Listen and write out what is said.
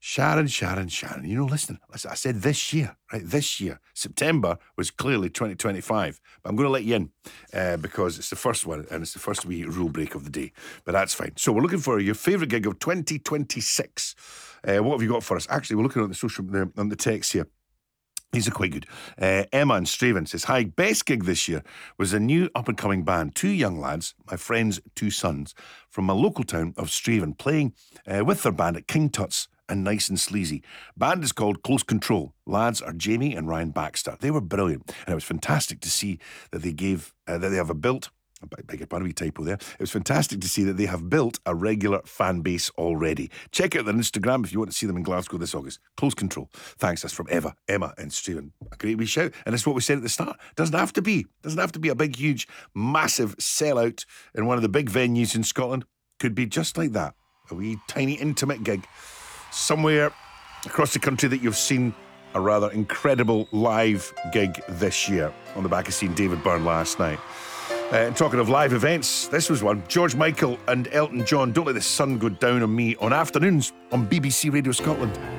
Sharon. You know, listen, I said this year, right? This year. September was clearly 2025. But I'm going to let you in because it's the first one and it's the first wee rule break of the day. But that's fine. So we're looking for your favourite gig of 2026. What have you got for us? Actually, we're looking at on the text here. These are quite good. Emma in Straven says, hi, best gig this year was a new up-and-coming band. Two young lads, my friend's two sons, from my local town of Straven, playing with their band at King Tut's and Nice and Sleazy. Band is called Close Control. Lads are Jamie and Ryan Baxter. They were brilliant, and it was fantastic to see that they have a built... I beg your pardon, wee typo there. It was fantastic to see that they have built a regular fan base already. Check out their Instagram if you want to see them in Glasgow this August. Close Control. Thanks. That's from Emma and Stephen. A great wee shout. And that's what we said at the start. Doesn't have to be a big, huge, massive sellout in one of the big venues in Scotland. Could be just like that. A wee, tiny, intimate gig somewhere across the country that you've seen a rather incredible live gig this year on the back of seeing David Byrne last night. And talking of live events, this was one. George Michael and Elton John, Don't Let the Sun Go Down on Me, on afternoons on BBC Radio Scotland.